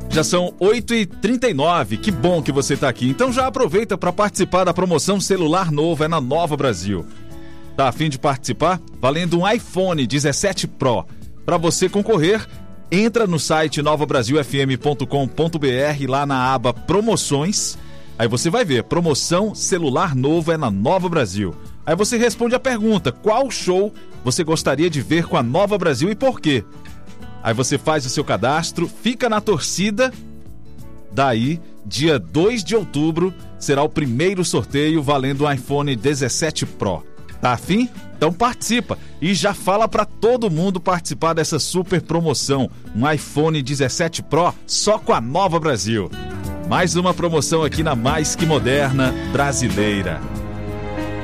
Já são 8h39, que bom que você está aqui. Então já aproveita para participar da promoção celular novo, é na Nova Brasil. Tá a fim de participar? Valendo um iPhone 17 Pro. Para você concorrer, entra no site novabrasilfm.com.br, lá na aba Promoções. Aí você vai ver, promoção celular novo é na Nova Brasil. Aí você responde a pergunta, qual show você gostaria de ver com a Nova Brasil e por quê? Aí você faz o seu cadastro, fica na torcida. Daí, dia 2 de outubro, será o primeiro sorteio valendo um iPhone 17 Pro. Tá afim? Então participa e já fala para todo mundo participar dessa super promoção. Um iPhone 17 Pro só com a Nova Brasil. Mais uma promoção aqui na Mais Que Moderna Brasileira.